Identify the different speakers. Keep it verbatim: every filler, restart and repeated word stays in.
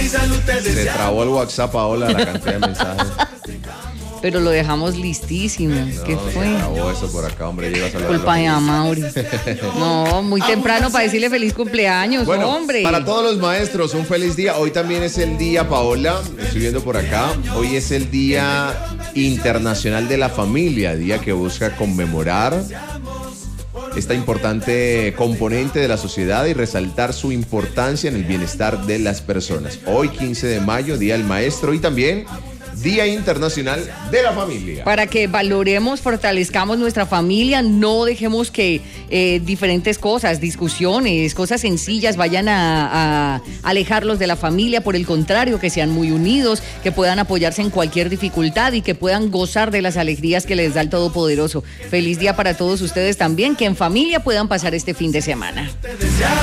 Speaker 1: y salud te
Speaker 2: Se
Speaker 1: deseamos.
Speaker 2: trabó el WhatsApp ahora la cantidad de mensajes.
Speaker 3: Pero lo dejamos listísimo.
Speaker 2: No,
Speaker 3: ¿Qué
Speaker 2: se
Speaker 3: fue?
Speaker 2: trabó eso por acá, hombre. Llegas a hablar
Speaker 3: Culpa de
Speaker 2: lo-
Speaker 3: Amaury. No, muy temprano para decirle feliz cumpleaños,
Speaker 2: Bueno,
Speaker 3: hombre.
Speaker 2: para todos los maestros, un feliz día. Hoy también es el día, Paola, estoy viendo por acá, hoy es el Día Internacional de la Familia, día que busca conmemorar esta importante componente de la sociedad y resaltar su importancia en el bienestar de las personas. Hoy, quince de mayo, Día del Maestro, y también Día Internacional de la Familia.
Speaker 3: Para que valoremos, fortalezcamos nuestra familia, no dejemos que eh, diferentes cosas, discusiones, cosas sencillas vayan a, a alejarlos de la familia. Por el contrario, que sean muy unidos, que puedan apoyarse en cualquier dificultad y que puedan gozar de las alegrías que les da el Todopoderoso. Feliz día para todos ustedes también, que en familia puedan pasar este fin de semana.
Speaker 1: Te deseamos.